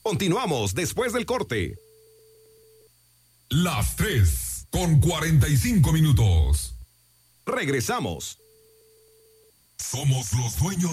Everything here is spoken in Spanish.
Continuamos después del corte. Las 3:45. Regresamos. Somos los dueños